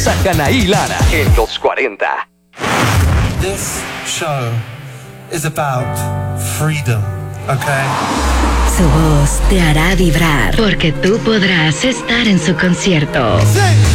Escuchas a Anaí Lara en los 40. This show is about freedom, okay? Su voz te hará vibrar porque tú podrás estar en su concierto. Sí.